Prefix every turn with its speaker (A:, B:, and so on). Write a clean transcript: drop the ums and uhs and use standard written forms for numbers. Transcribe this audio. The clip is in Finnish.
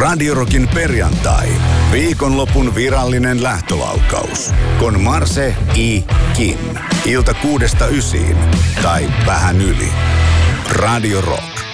A: Radio Rockin perjantai. Viikonlopun virallinen lähtölaukaus. Con Marse I. Kim. Ilta 6–9. Tai vähän yli. Radio Rock.